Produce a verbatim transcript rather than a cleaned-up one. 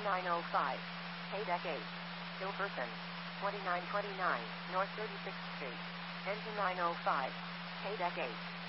nine oh five. K-Deck eight. Hilferson. twenty-nine twenty-nine, North thirty-sixth Street. Engine nine oh five. K-Deck eight.